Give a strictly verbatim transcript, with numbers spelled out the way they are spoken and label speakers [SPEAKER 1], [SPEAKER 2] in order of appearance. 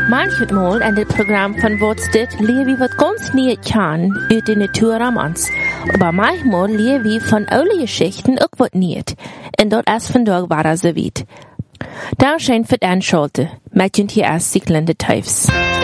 [SPEAKER 1] Manchmal in het programma van Wat dit leer we wat ganz niet kan uit de natuurromans. Aber manchmal leer we van oude Geschichten ook wat niet. En dat is vandaag waar ze weet. Dankeschön für het Einschalten. Met je hier erst die kleine Teufels.